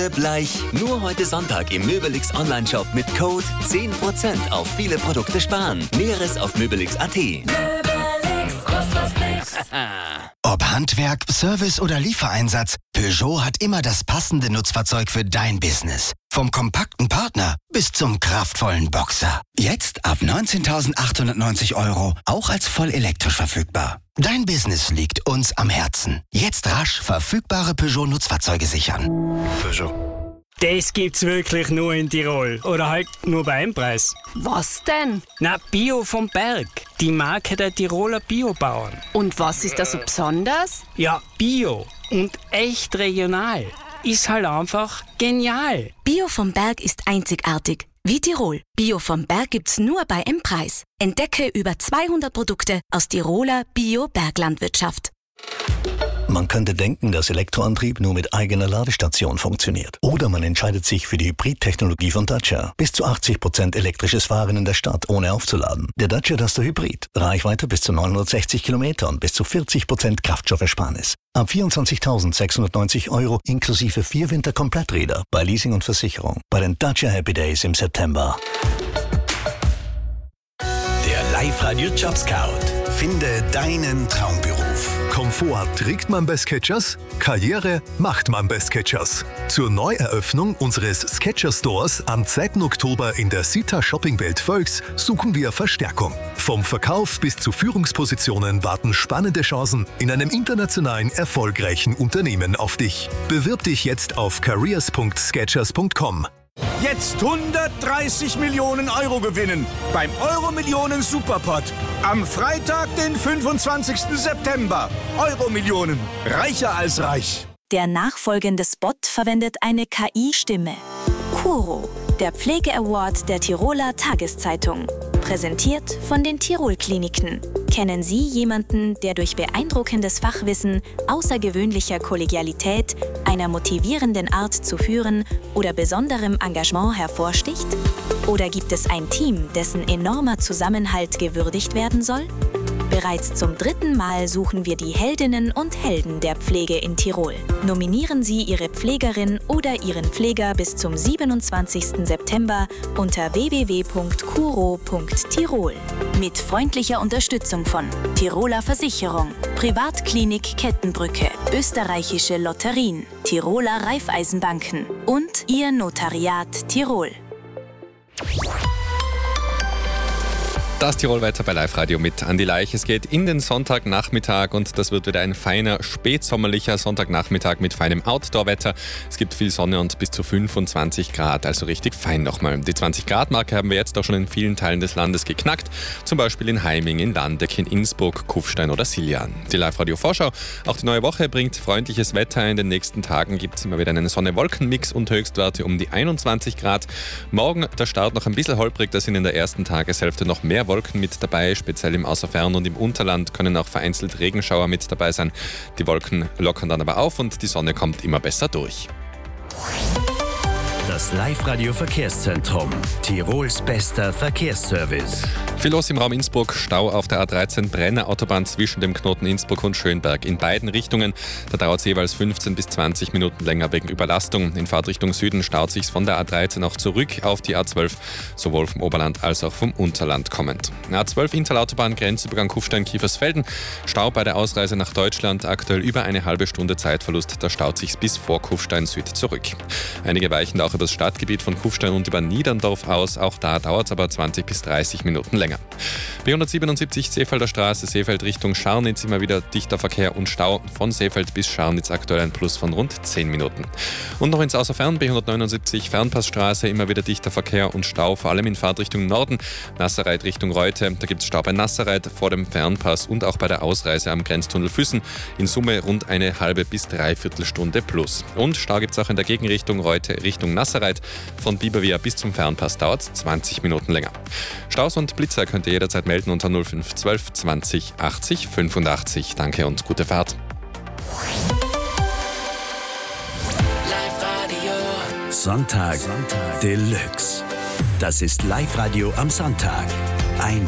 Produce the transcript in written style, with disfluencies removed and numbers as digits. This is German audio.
bleich. Nur heute Sonntag im Möbelix Onlineshop mit Code 10% auf viele Produkte sparen. Näheres auf möbelix.at. Möbelix, kostet nix. Ob Handwerk, Service oder Liefereinsatz, Peugeot hat immer das passende Nutzfahrzeug für dein Business. Vom kompakten Partner bis zum kraftvollen Boxer. Jetzt ab 19.890 €, auch als voll elektrisch verfügbar. Dein Business liegt uns am Herzen. Jetzt rasch verfügbare Peugeot-Nutzfahrzeuge sichern. Peugeot. Das gibt's wirklich nur in Tirol. Oder halt nur bei einem Preis. Was denn? Na, Bio vom Berg. Die Marke der Tiroler Biobauern. Und was ist da so besonders? Ja, Bio und echt regional. Ist halt einfach genial. Bio vom Berg ist einzigartig. Wie Tirol. Bio vom Berg gibt's nur bei M-Preis. Entdecke über 200 Produkte aus Tiroler Bio-Berglandwirtschaft. Man könnte denken, dass Elektroantrieb nur mit eigener Ladestation funktioniert. Oder man entscheidet sich für die Hybrid-Technologie von Dacia. Bis zu 80% elektrisches Fahren in der Stadt, ohne aufzuladen. Der Dacia Duster Hybrid. Reichweite bis zu 960 Kilometer und bis zu 40% Kraftstoffersparnis. Ab 24.690 € inklusive 4 Winter-Kompletträder bei Leasing und Versicherung. Bei den Dacia Happy Days im September. Der Live-Radio Job Scout. Finde deinen Traumberuf. Komfort trägt man bei Skechers, Karriere macht man bei Skechers. Zur Neueröffnung unseres Skechers Stores am 2. Oktober in der Sita Shoppingwelt Völks suchen wir Verstärkung. Vom Verkauf bis zu Führungspositionen warten spannende Chancen in einem internationalen erfolgreichen Unternehmen auf dich. Bewirb dich jetzt auf careers.skechers.com. Jetzt 130 Millionen € gewinnen beim Euro-Millionen Superpot. Am Freitag, den 25. September. Euro-Millionen. Reicher als reich. Der nachfolgende Spot verwendet eine KI-Stimme. Kuro, der Pflege-Award der Tiroler Tageszeitung. Präsentiert von den Tirol-Kliniken. Kennen Sie jemanden, der durch beeindruckendes Fachwissen, außergewöhnlicher Kollegialität, einer motivierenden Art zu führen oder besonderem Engagement hervorsticht? Oder gibt es ein Team, dessen enormer Zusammenhalt gewürdigt werden soll? Bereits zum 3. Mal suchen wir die Heldinnen und Helden der Pflege in Tirol. Nominieren Sie Ihre Pflegerin oder Ihren Pfleger bis zum 27. September unter www.kuro.tirol. Mit freundlicher Unterstützung von Tiroler Versicherung, Privatklinik Kettenbrücke, Österreichische Lotterien, Tiroler Raiffeisenbanken und Ihr Notariat Tirol. Das Tirolwetter bei Live Radio mit Andi Leich. Es geht in den Sonntagnachmittag und das wird wieder ein feiner, spätsommerlicher Sonntagnachmittag mit feinem Outdoor-Wetter. Es gibt viel Sonne und bis zu 25 Grad, also richtig fein nochmal. Die 20-Grad-Marke haben wir jetzt auch schon in vielen Teilen des Landes geknackt, zum Beispiel in Heiming, in Landeck, in Innsbruck, Kufstein oder Siljan. Die Live Radio Vorschau, auch die neue Woche bringt freundliches Wetter. In den nächsten Tagen gibt es immer wieder einen Sonne-Wolken-Mix und Höchstwerte um die 21 Grad. Morgen der Start noch ein bisschen holprig, da sind in der ersten Tageshälfte noch mehr Wolken mit dabei, speziell im Außerfern und im Unterland können auch vereinzelt Regenschauer mit dabei sein. Die Wolken lockern dann aber auf und die Sonne kommt immer besser durch. Das Live-Radio-Verkehrszentrum. Tirols bester Verkehrsservice. Viel los im Raum Innsbruck. Stau auf der A13 Brenner-Autobahn zwischen dem Knoten Innsbruck und Schönberg in beiden Richtungen. Da dauert es jeweils 15 bis 20 Minuten länger wegen Überlastung. In Fahrtrichtung Süden staut sich von der A13 auch zurück auf die A12, sowohl vom Oberland als auch vom Unterland kommend. A12 Interautobahn Grenzübergang Kufstein-Kiefersfelden. Stau bei der Ausreise nach Deutschland. Aktuell über eine halbe Stunde Zeitverlust. Da staut sich bis vor Kufstein Süd zurück. Einige weichen auch über das Stadtgebiet von Kufstein und über Niederndorf aus. Auch da dauert es aber 20 bis 30 Minuten länger. B177 Seefelder Straße, Seefeld Richtung Scharnitz, immer wieder dichter Verkehr und Stau. Von Seefeld bis Scharnitz aktuell ein Plus von rund 10 Minuten. Und noch ins Außerfern, B179 Fernpassstraße, immer wieder dichter Verkehr und Stau, vor allem in Fahrtrichtung Norden. Nasserreit Richtung Reute, da gibt es Stau bei Nasserreit vor dem Fernpass und auch bei der Ausreise am Grenztunnel Füssen. In Summe rund eine halbe bis dreiviertel Stunde plus. Und Stau gibt es auch in der Gegenrichtung Reute Richtung Nasserreit. Von Bibervia bis zum Fernpass dauert es 20 Minuten länger. Staus und Blitzer könnt ihr jederzeit melden unter 0512 20 80 85. Danke und gute Fahrt. Sonntag Deluxe. Das ist Live-Radio am Sonntag. Ein